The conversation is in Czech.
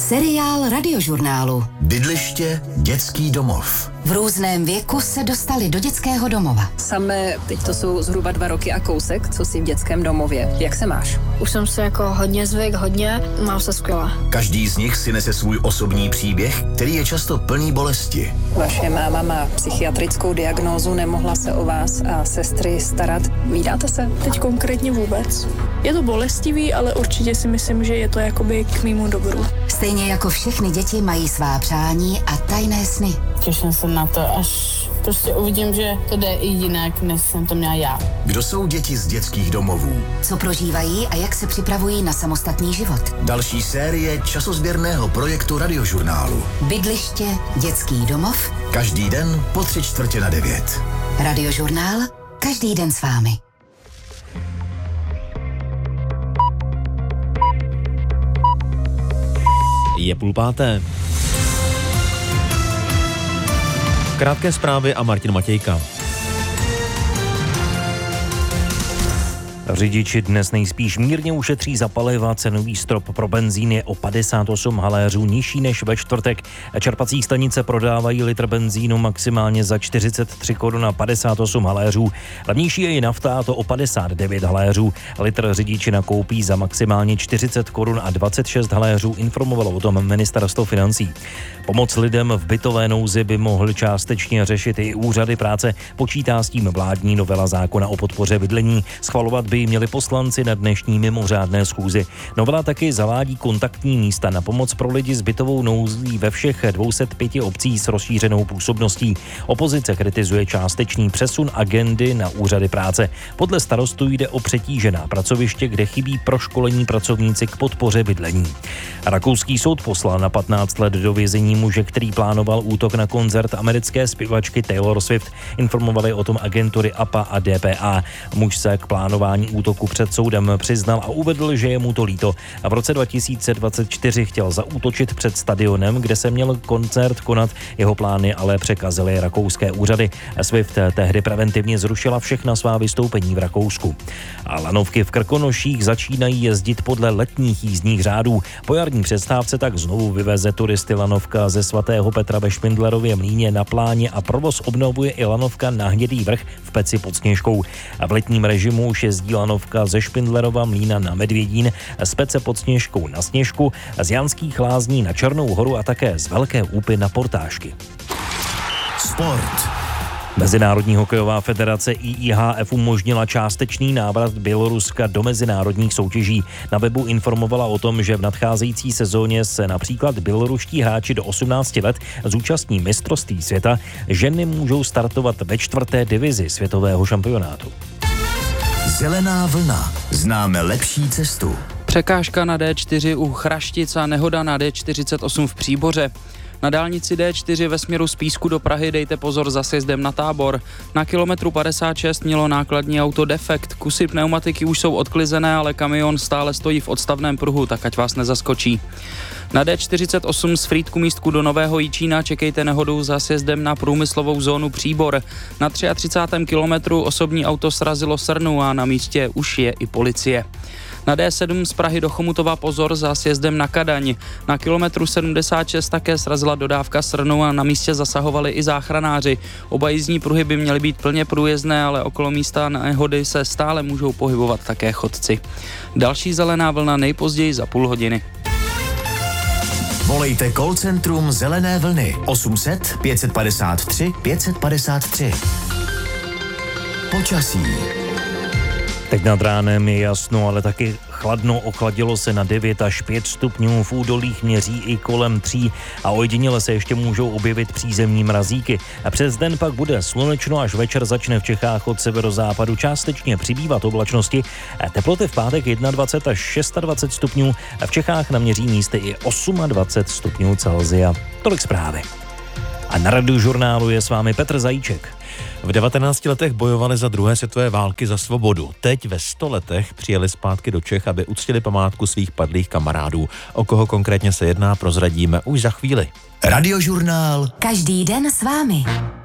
Seriál Radiožurnálu. Bydliště, dětský domov. V různém věku se dostali do dětského domova. Samé, teď to jsou zhruba 2 roky a kousek, co jsi v dětském domově. Jak se máš? Už jsem se jako hodně zvyk, mám se skvěle. Každý z nich si nese svůj osobní příběh, který je často plný bolesti. Vaše máma má psychiatrickou diagnózu, nemohla se o vás a sestry starat. Vídáte se? Teď konkrétně vůbec. Je to bolestivý, ale určitě si myslím, že je to jakoby k mému dobru. Stejně jako všechny děti mají svá přání a tajné sny. Těším se na to, až prostě uvidím, že to jde i jinak, než jsem to měla já. Kdo jsou děti z dětských domovů? Co prožívají a jak se připravují na samostatný život? Další série časozběrného projektu Radiožurnálu. Bydliště, dětský domov. Každý den po 8:45. Radiožurnál, každý den s vámi. Je 4:30. Krátké zprávy a Martin Matějka. Řidiči dnes nejspíš mírně ušetří za paliva, cenový strop pro benzín je o 58 haléřů nižší než ve čtvrtek. Čerpací stanice prodávají litr benzínu maximálně za 43 korun a 58 haléřů. Levnější je i nafta, a to o 59 haléřů. Litr řidiči nakoupí za maximálně 40 korun a 26 haléřů, informovalo o tom ministerstvo financí. Pomoc lidem v bytové nouzi by mohly částečně řešit i úřady práce. Počítá s tím vládní novela zákona o podpoře bydlení. Schvalovat by měli poslanci na dnešní mimořádné schůzi. Novela taky zavádí kontaktní místa na pomoc pro lidi s bytovou nouzí ve všech 205 obcí s rozšířenou působností. Opozice kritizuje částečný přesun agendy na úřady práce. Podle starostů jde o přetížená pracoviště, kde chybí proškolení pracovníci k podpoře bydlení. Rakouský soud poslal na 15 let do vězení muže, který plánoval útok na koncert americké zpěvačky Taylor Swift. Informovali o tom agentury APA a DPA. Muž se k plánování útoku před soudem přiznal a uvedl, že je mu to líto. A v roce 2024 chtěl zaútočit před stadionem, kde se měl koncert konat. Jeho plány ale překazily rakouské úřady. Swift tehdy preventivně zrušila všechna svá vystoupení v Rakousku. A lanovky v Krkonoších začínají jezdit podle letních jízdních řádů. Po jarní přestávce tak znovu vyveze turisty lanovka ze svatého Petra ve Špindlerově Mlýně na Pláně a provoz obnovuje i lanovka na Hnědý vrch v Peci pod Sněžkou. A v letním režimu už jezdí lanovka ze Špindlerova Mlýna na Medvědín, z Pece pod Sněžkou na Sněžku, z Janských Lázní na Černou horu a také z Velké Úpy na Portážky. Sport. Mezinárodní hokejová federace IIHF umožnila částečný návrat Běloruska do mezinárodních soutěží. Na webu informovala o tom, že v nadcházející sezóně se například běloruští hráči do 18 let zúčastní mistrovství světa. Ženy můžou startovat ve 4. divizi světového šampionátu. Zelená vlna. Známe lepší cestu. Překážka na D4 u Chraštic a nehoda na D48 v Příboře. Na dálnici D4 ve směru z Písku do Prahy dejte pozor za sjezdem na Tábor. Na kilometru 56 mělo nákladní auto defekt. Kusy pneumatiky už jsou odklizené, ale kamion stále stojí v odstavném pruhu, tak ať vás nezaskočí. Na D48 z Frýdku místku do Nového Jičína čekejte nehodu za sjezdem na průmyslovou zónu Příbor. Na 33. kilometru osobní auto srazilo srnu a na místě už je i policie. Na D7 z Prahy do Chomutova pozor za sjezdem na Kadaň. Na kilometru 76 také srazila dodávka srnu a na místě zasahovali i záchranáři. Oba jízdní pruhy by měly být plně průjezdné, ale okolo místa nehody se stále můžou pohybovat také chodci. Další zelená vlna nejpozději za půl hodiny. Volejte call centrum Zelené vlny 800 553 553. Počasí. Teď nad ránem je jasno, ale taky chladno, ochladilo se na 9 až 5 stupňů, v údolích měří i kolem 3 a ojediněle se ještě můžou objevit přízemní mrazíky. A přes den pak bude slunečno, až večer začne v Čechách od severozápadu částečně přibývat oblačnosti. Teploty v pátek 21 až 26 stupňů, a v Čechách naměří místy i 28 stupňů Celsia. Tolik zprávy. A na Radiožurnálu je s vámi Petr Zajíček. V 19 letech bojovali za druhé světové války za svobodu. Teď ve 100 letech přijeli zpátky do Čech, aby uctili památku svých padlých kamarádů. O koho konkrétně se jedná, prozradíme už za chvíli. Radiožurnál. Každý den s vámi.